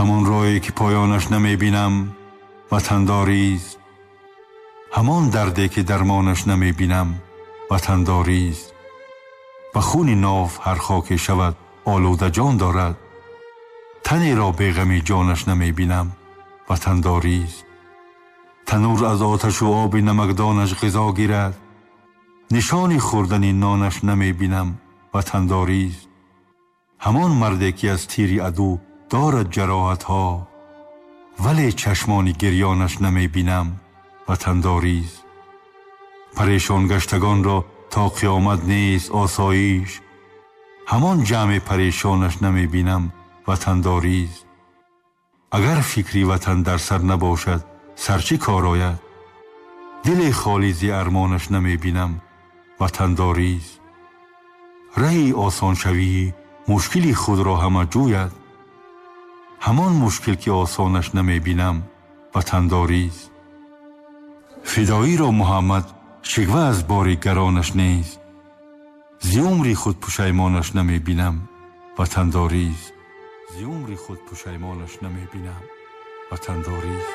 همان راهی که پایانش نمی بینم وطنداری است، همان دردی که درمانش نمی بینم وطنداری است. به خون ناف هر خاک شود آلوده جان دارد، تنی را به غم جانش نمی بینم وطنداری است. تنور از آتش و آب نمکدانش غذا گیرد، نشانی خوردن نانش نمی بینم وطنداری است. همان مردی که از تیر عدو دارد جراحت ها، ولی چشمان گریانش نمی بینم وطنداری است. پریشان گشتگان را تا قیامت نیست آسایش، همان جمع پریشانش نمی بینم وطنداری است. اگر فکری وطن در سر نباشد سرچی کار آید، دل خالی ز ارمانش نمی بینم وطنداری است. رهی آسان شوی مشکلی خود را همه جوید، همان مشکل که آسانش نمی بینم وطنداری است. فدایی را محمد شکوه از بار گرانش نیست، ز عمر خود پشیمانش نمی بینم وطنداری است. ز عمر خود پشیمانش نمی بینم وطنداری است.